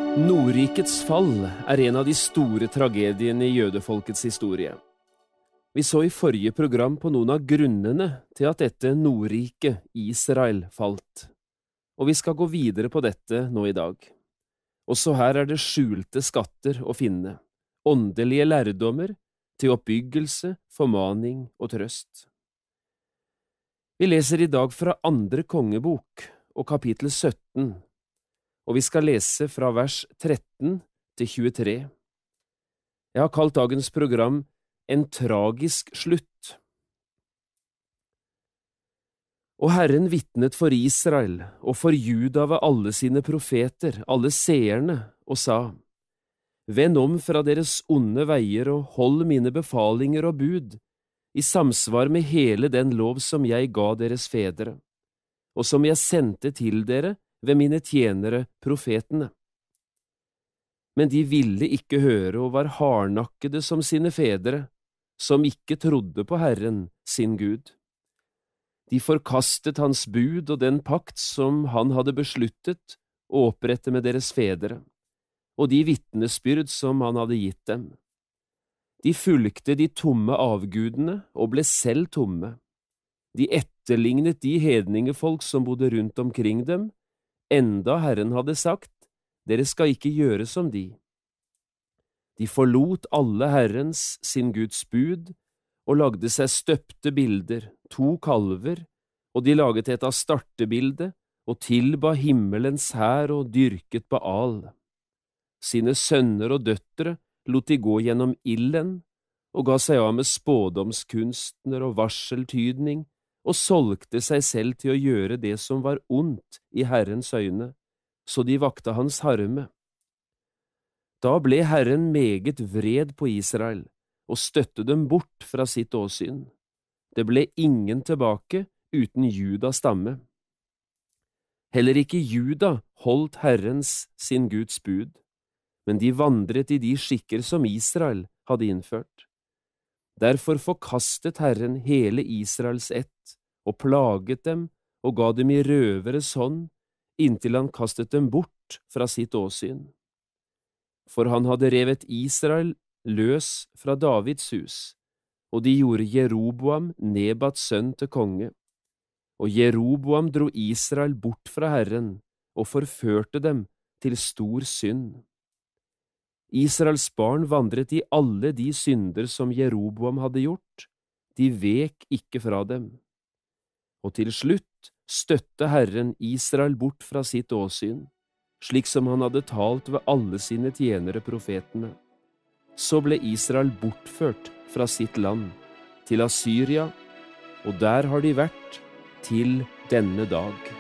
Nordrikets fall en av de store tragediene i jødefolkets historie. Vi så i forrige program på noen av grunnene til at dette Nordriket, Israel, falt. Og vi skal gå videre på dette nå i dag. Også her det skjulte skatter å finne, åndelige lærdommer til oppbyggelse, formaning og trøst. Vi leser i dag fra andre kongebok og kapittel 17, og vi skal lese fra vers 13 til 23. Jeg har kalt dagens program En tragisk slutt. Og Herren vitnet for Israel og for Juda ved alle sine profeter, alle seerne, og sa: Vend om fra deres onde veier og hold mine befalinger og bud, i samsvar med hele den lov som jeg ga deres fedre, og som jeg sendte til dere ved mine tjenere, profetene. Men de ville ikke høre og var hardnakkede som sine fedre, som ikke trodde på Herren, sin Gud. De forkastet hans bud og den pakt som han hadde besluttet å opprette med deres fedre, og de vitnesbyrd som han hadde gitt dem. De fulgte de tomme avgudene og ble selv tomme. De etterlignet de hedningefolk som bodde rundt omkring dem, enda Herren hadde sagt: Dere skal ikke gjøre som de. De forlot alle Herrens, sin Guds bud, og lagde seg støpte bilder, 2 kalver, og de laget et astartebilde, og tilba himmelens hær og dyrket Baal. Sine sønner og døtre lot de gå gjennom ilden, og ga seg av med spådomskunstner og varseltydning, og solgte seg selv til å gjøre det som var ondt i Herrens øyne, så de vakte hans harme. Da ble Herren meget vred på Israel, og støtte dem bort fra sitt åsyn. Det ble ingen tilbake uten Judas stamme. Heller ikke Juda holdt Herrens, sin Guds bud, men de vandret i de skikker som Israel hadde innført. Derfor forkastet Herren hele Israels ett, og plaget dem og ga dem i røveres hånd, inntil han kastet dem bort fra sitt åsyn. For han hadde revet Israel løs fra Davids hus, og de gjorde Jeroboam, Nebats sønn, til konge. Og Jeroboam dro Israel bort fra Herren, og forførte dem til stor synd. Israels barn vandret i alle de synder som Jeroboam hadde gjort, de vek ikke fra dem. Og til slutt støtte Herren Israel bort fra sitt åsyn, slik som han hadde talt ved alle sine tjenere profetene. Så ble Israel bortført fra sitt land, til Assyria, og der har de vært til denne dag.